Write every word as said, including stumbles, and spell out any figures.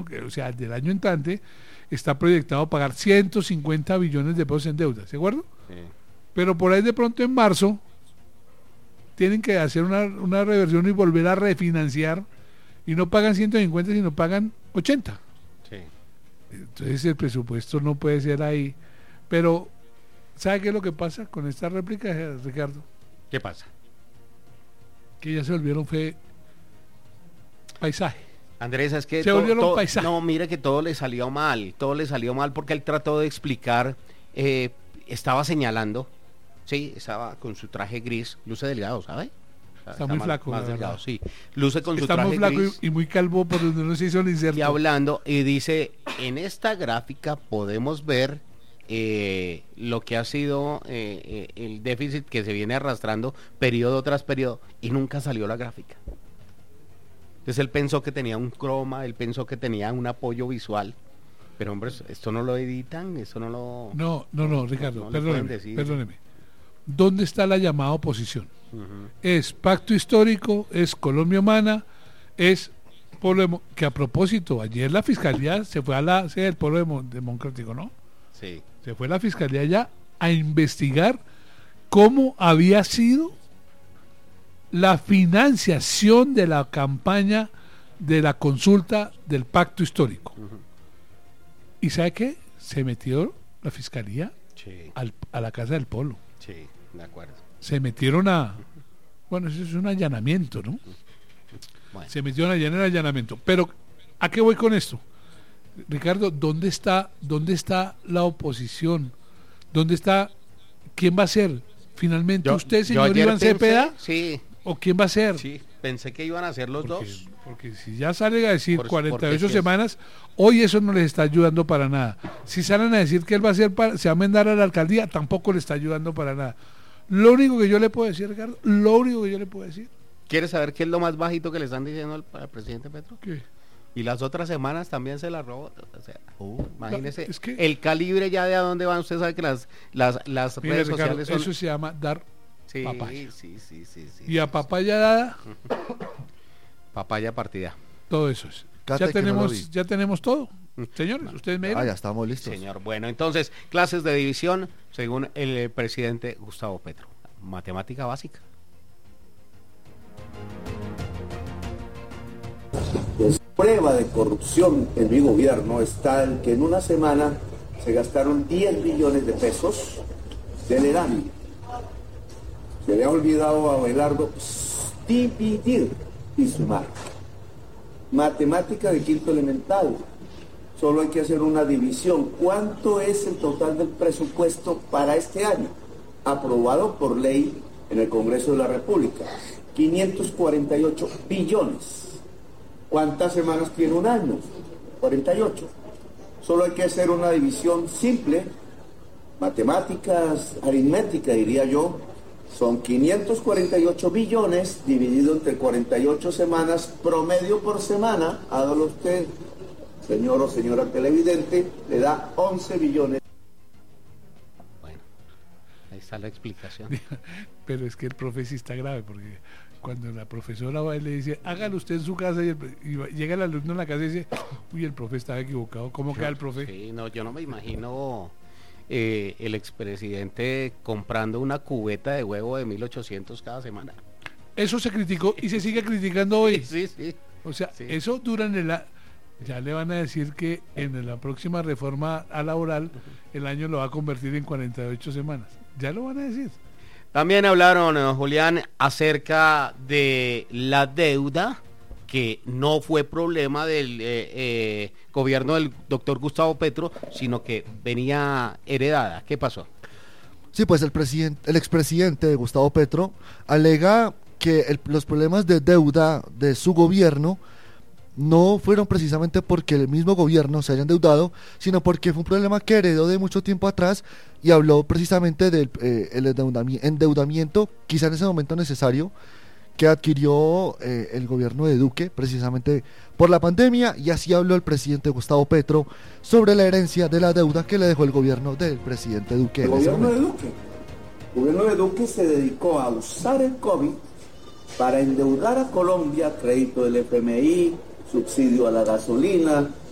o sea, del año entrante, está proyectado pagar ciento cincuenta billones de pesos en deuda, ¿de acuerdo? Sí. Pero por ahí de pronto en marzo tienen que hacer una, una reversión y volver a refinanciar, y no pagan ciento cincuenta, sino pagan ochenta. Sí. Entonces el presupuesto no puede ser ahí. Pero, ¿sabe qué es lo que pasa con esta réplica, Ricardo? ¿Qué pasa? Que ya se volvieron fue paisaje. Andrés, es que se to, volvieron to, paisaje. No, mire que todo le salió mal, todo le salió mal porque él trató de explicar, eh, estaba señalando, sí, estaba con su traje gris, luce delgado, ¿sabe? Está, está muy más, flaco. Más delgado, sí. Luce con está su traje muy flaco gris. Y, y muy calvo por donde no se hizo el inserto. Y hablando, y dice, en esta gráfica podemos ver eh, lo que ha sido eh, eh, el déficit que se viene arrastrando periodo tras periodo, y nunca salió la gráfica. Entonces él pensó que tenía un croma, él pensó que tenía un apoyo visual, pero hombre, esto no lo editan, esto no lo... No, no, no, Ricardo, no perdóneme, perdóneme. ¿Dónde está la llamada oposición? Uh-huh. Es Pacto Histórico, es Colombia Humana, es Pueblo, que a propósito, ayer la Fiscalía se fue a la sede del Pueblo Demo, Democrático, ¿no? Sí. Se fue la Fiscalía ya a investigar cómo había sido la financiación de la campaña de la consulta del Pacto Histórico. Uh-huh. ¿Y sabe qué? Se metió la Fiscalía sí. al, a la Casa del Pueblo. Sí, de acuerdo. Se metieron a... Bueno, eso es un allanamiento, ¿no? Bueno. Se metieron allá en el allanamiento. Pero, ¿a qué voy con esto? Ricardo, ¿dónde está, dónde está la oposición? ¿Dónde está... ¿Quién va a ser? Finalmente, yo, ¿usted, señor Iván pensé, Cepeda? Sí. ¿O quién va a ser? Sí, pensé que iban a ser los porque, dos. Porque si ya salen a decir por, cuarenta y ocho semanas, hoy eso no les está ayudando para nada. Si salen a decir que él va a ser para, se va a mandar a la alcaldía, tampoco le está ayudando para nada. Lo único que yo le puedo decir, Ricardo, lo único que yo le puedo decir. ¿Quieres saber qué es lo más bajito que le están diciendo al, al presidente Petro? ¿Qué? Y las otras semanas también se la robó. O sea, uh, imagínese no, es que, el calibre ya de a dónde van. Usted sabe que las, las, las mire, redes Ricardo, sociales son... Eso se llama dar sí, papaya. Sí, sí, sí, sí. Y a papaya dada... papaya partida. Todo eso es. Cate ya tenemos, no ya tenemos todo. Señores, ustedes me dirán. Ah, ya estamos listos. Señor, bueno, entonces, clases de división, según el presidente Gustavo Petro. Matemática básica. Pues, prueba de corrupción en mi gobierno está el que en una semana se gastaron diez billones de pesos del erario. Se le ha olvidado a Abelardo dividir y sumar. Matemática de quinto elemental. Solo hay que hacer una división. ¿Cuánto es el total del presupuesto para este año? Aprobado por ley en el Congreso de la República. quinientos cuarenta y ocho billones. ¿Cuántas semanas tiene un año? cuarenta y ocho. Solo hay que hacer una división simple. Matemáticas, aritmética, diría yo. Son quinientos cuarenta y ocho billones dividido entre cuarenta y ocho semanas, promedio por semana. Hágalo usted, señor o señora televidente, le da once billones. Bueno, ahí está la explicación. Pero es que el profe sí está grave, porque cuando la profesora va y le dice, hágalo usted en su casa, y, el, y llega el alumno a la casa y dice, uy, el profe estaba equivocado. ¿Cómo queda el profe? Sí, no, yo no me imagino... Eh, el expresidente comprando una cubeta de huevo de mil ochocientos cada semana. Eso se criticó y se sigue criticando hoy. Sí, sí. O sea, sí. eso dura en el... Ya le van a decir que en la próxima reforma a laboral el año lo va a convertir en cuarenta y ocho semanas. Ya lo van a decir. También hablaron, Julián, acerca de la deuda, que no fue problema del eh, eh, gobierno del doctor Gustavo Petro, sino que venía heredada. ¿Qué pasó? Sí, pues el presidente, el expresidente Gustavo Petro alega que el, los problemas de deuda de su gobierno no fueron precisamente porque el mismo gobierno se haya endeudado, sino porque fue un problema que heredó de mucho tiempo atrás, y habló precisamente del eh, el endeudamiento, endeudamiento, quizá en ese momento necesario, que adquirió eh, el gobierno de Duque precisamente por la pandemia, y así habló el presidente Gustavo Petro sobre la herencia de la deuda que le dejó el gobierno del presidente Duque. El gobierno de Duque. El gobierno de Duque se dedicó a usar el COVID para endeudar a Colombia, crédito del F M I, subsidio a la gasolina,